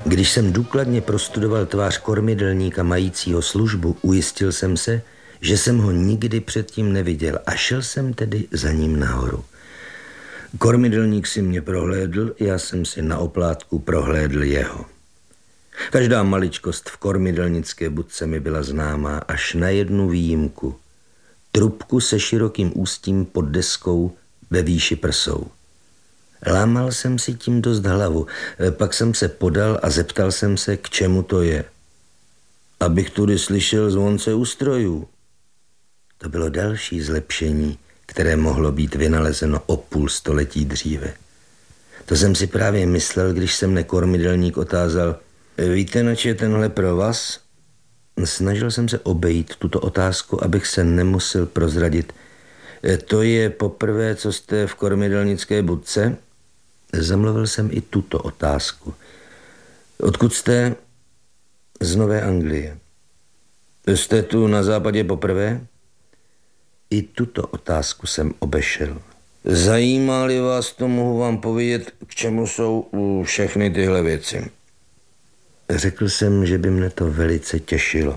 Když jsem důkladně prostudoval tvář kormidelníka majícího službu, ujistil jsem se, že jsem ho nikdy předtím neviděl a šel jsem tedy za ním nahoru. Kormidelník si mě prohlédl, já jsem si na oplátku prohlédl jeho. Každá maličkost v kormidelnické budce mi byla známá až na jednu výjimku. Trubku se širokým ústím pod deskou ve výši prsou. Lámal jsem si tím dost hlavu, pak jsem se podal a zeptal jsem se, k čemu to je. Abych tudy slyšel zvonce ústrojů. To bylo další zlepšení, které mohlo být vynalezeno o půl století dříve. To jsem si právě myslel, když se mne kormidelník otázal: víte, nač je tenhle provaz? Snažil jsem se obejít tuto otázku, abych se nemusel prozradit. To je poprvé, co jste v kormidelnické budce? Zamluvil jsem i tuto otázku. Odkud jste? Z Nové Anglie. Jste tu na západě poprvé? I tuto otázku jsem obešel. Zajímá-li vás to, mohu vám povědět, k čemu jsou všechny tyhle věci. Řekl jsem, že by mne to velice těšilo.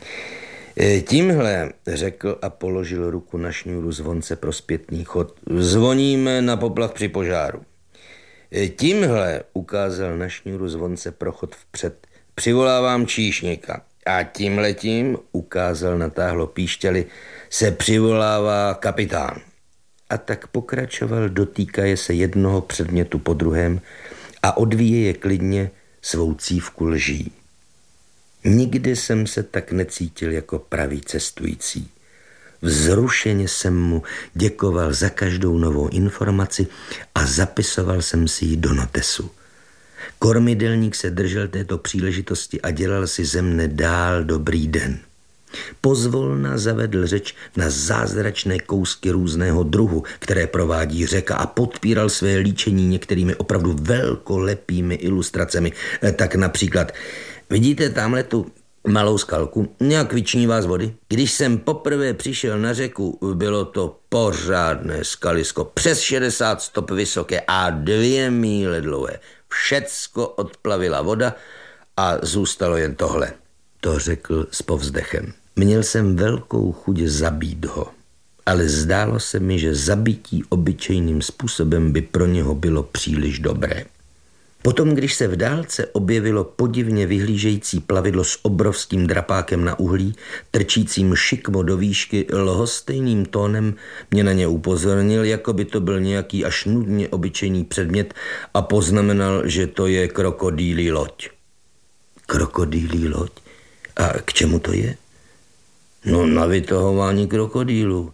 Tímhle, řekl a položil ruku na šňůru zvonce pro zpětný chod, zvoníme na poplach při požáru. Tímhle, ukázal na šňůru zvonce pro chod vpřed, přivolávám číšníka. A tímhletím, ukázal natáhlo píšťaly, se přivolává kapitán. A tak pokračoval, dotýkaje se jednoho předmětu po druhém a odvíjeje klidně svou cívku lží. Nikdy jsem se tak necítil jako pravý cestující. Vzrušeně jsem mu děkoval za každou novou informaci a zapisoval jsem si ji do notesu. Kormidelník se držel této příležitosti a dělal si ze mne dál dobrý den. Pozvolna zavedl řeč na zázračné kousky různého druhu, které provádí řeka, a podpíral své líčení některými opravdu velkolepými ilustracemi. Tak například: vidíte tamhle tu malou skalku? Nějak vyčnívá z vody. Když jsem poprvé přišel na řeku, bylo to pořádné skalisko, přes 60 stop vysoké a 2 míle dlouhé. Všecko odplavila voda a zůstalo jen tohle. To řekl s povzdechem. Měl jsem velkou chuť zabít ho, ale zdálo se mi, že zabití obyčejným způsobem by pro něho bylo příliš dobré. Potom, když se v dálce objevilo podivně vyhlížející plavidlo s obrovským drapákem na uhlí, trčícím šikmo do výšky, lhostejným tónem mě na ně upozornil, jako by to byl nějaký až nudně obyčejný předmět, a poznamenal, že to je krokodýlí loď. Krokodýlí loď? A k čemu to je? No, na vytahování krokodýlů.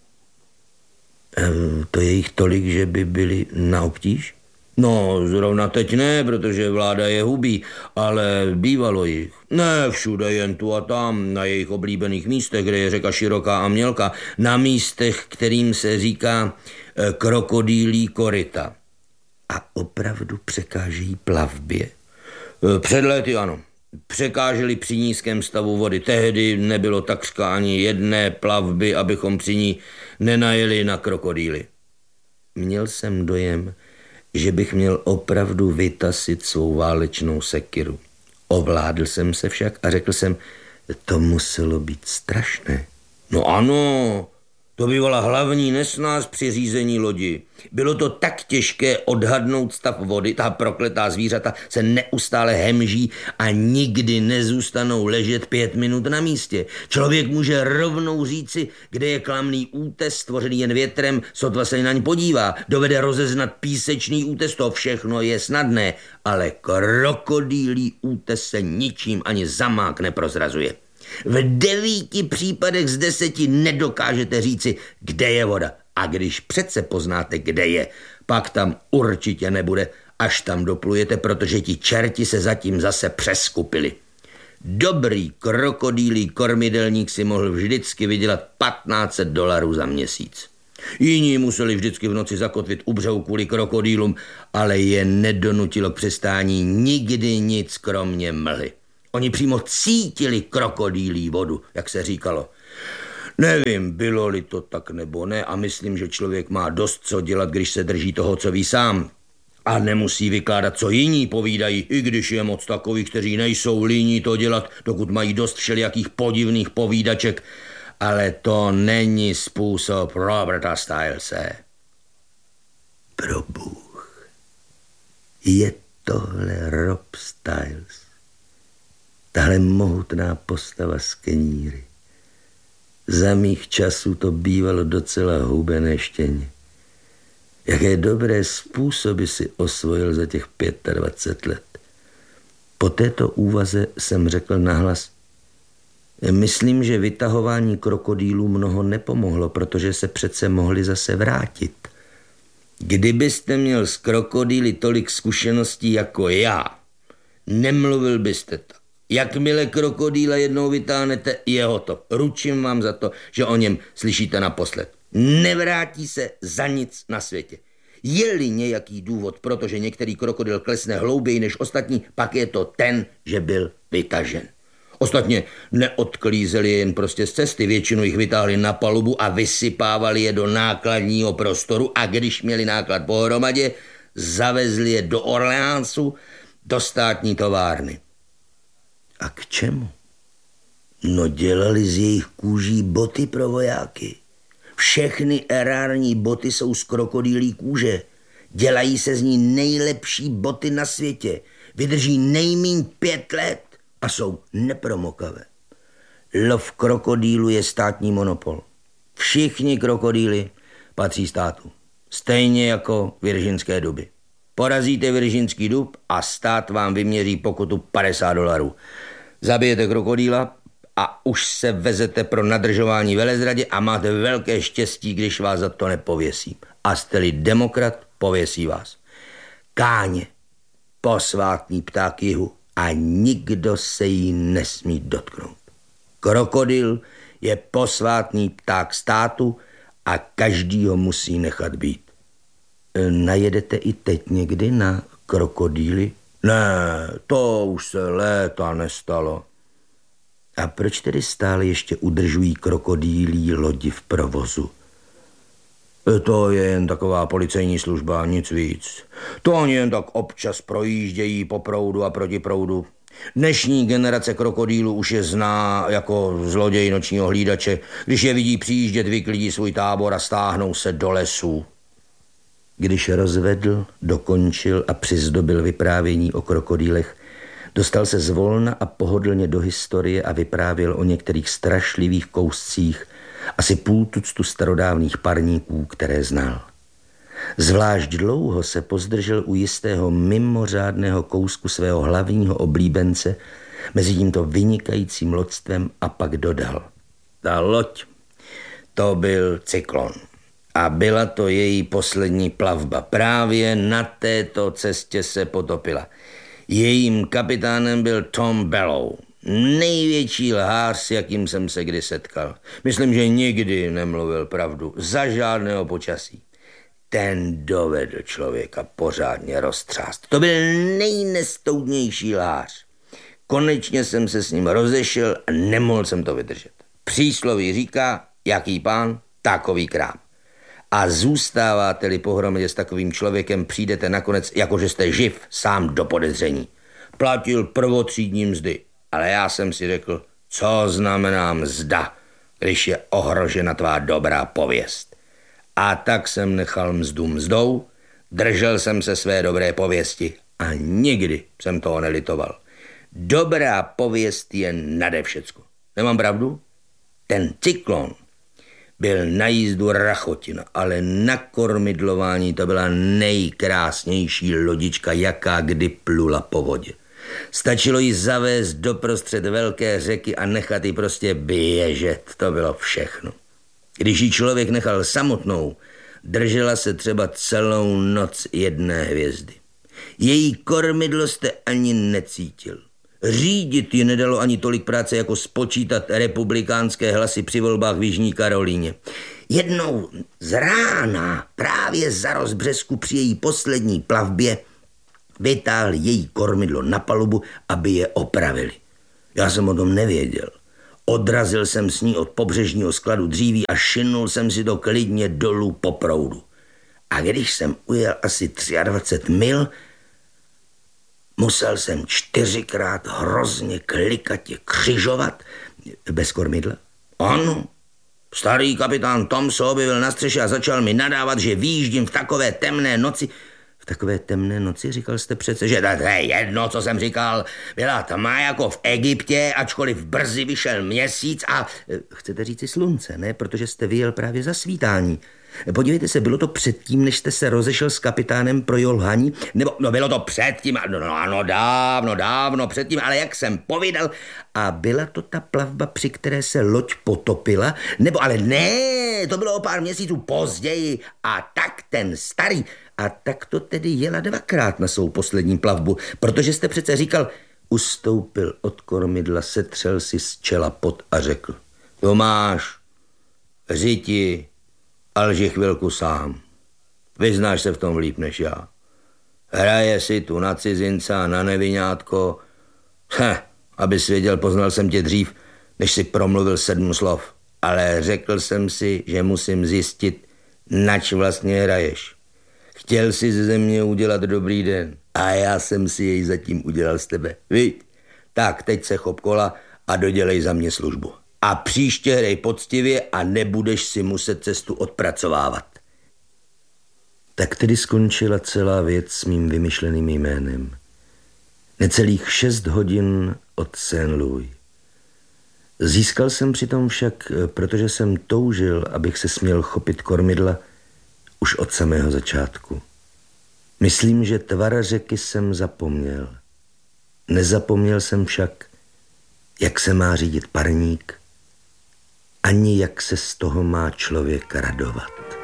To je jich tolik, že by byli na obtíž? No, zrovna teď ne, protože vláda je hubí, ale bývalo jich. Ne všude, jen tu a tam, na jejich oblíbených místech, kde je řeka široká a mělká, na místech, kterým se říká krokodýlí koryta. A opravdu překážejí plavbě? Před léty ano. Překáželi při nízkém stavu vody. Tehdy nebylo takřka ani jedné plavby, abychom při ní nenajeli na krokodýly. Měl jsem dojem, že bych měl opravdu vytasit svou válečnou sekiru. Ovládl jsem se však a řekl jsem: to muselo být strašné. No ano, to bývala hlavní nesnáz při řízení lodi. Bylo to tak těžké odhadnout stav vody, ta prokletá zvířata se neustále hemží a nikdy nezůstanou ležet 5 minut na místě. Člověk může rovnou říci, kde je klamný útes stvořený jen větrem, sotva se na ň podívá. Dovede rozeznat písečný útes, to všechno je snadné, ale krokodýlí útes se ničím ani zamák neprozrazuje. V 9 případech z 10 nedokážete říci, kde je voda. A když přece poznáte, kde je, pak tam určitě nebude, až tam doplujete, protože ti čerti se zatím zase přeskupili. Dobrý krokodýlí kormidelník si mohl vždycky vydělat $1500 za měsíc. Jiní museli vždycky v noci zakotvit u břehu kvůli krokodýlům, ale je nedonutilo k přistání nikdy nic kromě mlhy. Oni přímo cítili krokodýlí vodu, jak se říkalo. Nevím, bylo-li to tak nebo ne, a myslím, že člověk má dost co dělat, když se drží toho, co ví sám. A nemusí vykládat, co jiní povídají, i když je moc takových, kteří nejsou líní to dělat, dokud mají dost všelijakých podivných povídaček. Ale to není způsob Roberta Stylese. Pro Bůh, je tohle Rob Styles, tahle mohutná postava z Keníry. Za mých časů to bývalo docela hubené štěně. Jaké dobré způsoby si osvojil za těch 25 let. Po této úvaze jsem řekl nahlas: myslím, že vytahování krokodýlů mnoho nepomohlo, protože se přece mohli zase vrátit. Kdybyste měl s krokodýly tolik zkušeností jako já, nemluvil byste to. Jakmile krokodýla jednou vytáhnete, je hotov. Ručím vám za to, že o něm slyšíte naposled. Nevrátí se za nic na světě. Je-li nějaký důvod, protože některý krokodýl klesne hlouběji než ostatní, pak je to ten, že byl vytažen. Ostatně neodklízeli je jen prostě z cesty, většinu jich vytáhli na palubu a vysypávali je do nákladního prostoru a když měli náklad pohromadě, zavezli je do Orleánsu, do státní továrny. A k čemu? No dělali z jejich kůží boty pro vojáky. Všechny erární boty jsou z krokodýlí kůže. Dělají se z ní nejlepší boty na světě. Vydrží nejmíň 5 let a jsou nepromokavé. Lov krokodýlu je státní monopol. Všichni krokodýly patří státu. Stejně jako viržinské duby. Porazíte viržinský dub a stát vám vyměří pokutu $50. Zabijete krokodýla a už se vezete pro nadržování velezradě a máte velké štěstí, když vás za to nepověsí. A jste-li demokrat, pověsí vás. Káně, posvátný pták jihu a nikdo se jí nesmí dotknout. Krokodýl je posvátný pták státu a každý ho musí nechat být. Najedete i teď někdy na krokodýly? Ne, to už se léta nestalo. A proč tedy stále ještě udržují krokodýlí lodi v provozu? To je jen taková policejní služba, nic víc. To oni jen tak občas projíždějí po proudu a proti proudu. Dnešní generace krokodýlů už je zná jako zloděj nočního hlídače. Když je vidí přijíždět, vyklidí svůj tábor a stáhnou se do lesů. Když rozvedl, dokončil a přizdobil vyprávění o krokodýlech, dostal se zvolna a pohodlně do historie a vyprávěl o některých strašlivých kouscích, asi 50 tuctu starodávných parníků, které znal. Zvlášť dlouho se pozdržel u jistého mimořádného kousku svého hlavního oblíbence mezi tímto vynikajícím loďstvem a pak dodal: ta loď, to byl Cyklon. A byla to její poslední plavba. Právě na této cestě se potopila. Jejím kapitánem byl Tom Bellow. Největší lhář, s jakým jsem se kdy setkal. Myslím, že nikdy nemluvil pravdu. Za žádného počasí. Ten dovedl člověka pořádně roztřást. To byl nejnestoudnější lhář. Konečně jsem se s ním rozešel a nemohl jsem to vydržet. Přísloví říká, jaký pán, takový krám. A zůstáváte-li pohromadě s takovým člověkem, přijdete nakonec, jakože jste živ, sám do podezření. Platil prvotřídní mzdy, ale já jsem si řekl, co znamená mzda, když je ohrožena tvá dobrá pověst. A tak jsem nechal mzdu mzdou, držel jsem se své dobré pověsti a nikdy jsem toho nelitoval. Dobrá pověst je nade všecko. Nemám pravdu? Ten Cyklon byl na jízdu rachotina, ale na kormidlování to byla nejkrásnější lodička, jaká kdy plula po vodě. Stačilo ji zavést doprostřed velké řeky a nechat ji prostě běžet. To bylo všechno. Když ji člověk nechal samotnou, držela se třeba celou noc jedné hvězdy. Její kormidlo jste ani necítil. Řídit ji nedalo ani tolik práce, jako spočítat republikánské hlasy při volbách v Jižní Karolíně. Jednou z rána, právě za rozbřesku při její poslední plavbě, vytáhli její kormidlo na palubu, aby je opravili. Já jsem o tom nevěděl. Odrazil jsem s ní od pobřežního skladu dříví a šinul jsem si to klidně dolů po proudu. A když jsem ujel asi 23 mil, musel jsem 4krát hrozně klikatě křižovat bez kormidla. Ano, starý kapitán Tom se objevil na střeše a začal mi nadávat, že vyjíždím v takové temné noci. V takové temné noci, říkal jste přece, že to je jedno, co jsem říkal. Byla tma jako v Egyptě, ačkoliv brzy vyšel měsíc a chcete říci slunce, ne? Protože jste vyjel právě za svítání. Podívejte se, bylo to předtím, než jste se rozešel s kapitánem pro Jolhaní? Nebo, no bylo to předtím, no ano, dávno předtím, ale jak jsem povídal. A byla to ta plavba, při které se loď potopila? Nebo, ale ne, to bylo o pár měsíců později. A tak ten starý, a tak to tedy jela 2krát na svou poslední plavbu, protože jste přece říkal, ustoupil od kormidla, setřel si z čela pot a řekl: Tomáš, řiti, alži chvilku sám. Vyznáš se v tom líp než já. Hraje si tu na cizince a na neviňátko. Abys věděl, poznal jsem tě dřív, než si promluvil 7 slov. Ale řekl jsem si, že musím zjistit, nač vlastně hraješ. Chtěl si ze mě udělat dobrý den a já jsem si jej zatím udělal z tebe. Víš? Tak teď se chop kola a dodělej za mě službu. A příště hrej poctivě a nebudeš si muset cestu odpracovávat. Tak tedy skončila celá věc s mým vymyšleným jménem. Necelých 6 hodin od Saint-Louis. Získal jsem přitom však, protože jsem toužil, abych se směl chopit kormidla, už od samého začátku. Myslím, že tvar řeky jsem zapomněl. Nezapomněl jsem však, jak se má řídit parník, ani jak se z toho má člověk radovat.